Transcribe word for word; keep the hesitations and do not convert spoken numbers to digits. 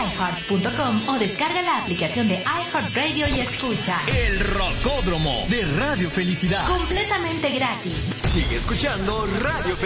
iheart punto com o descarga la aplicación de iHeartRadio y escucha El Rocódromo de Radio Felicidad. Completamente gratis. Sigue escuchando Radio Felicidad.